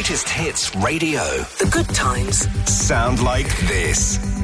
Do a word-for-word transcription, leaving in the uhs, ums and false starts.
greatest hits radio. The good times Sound like this.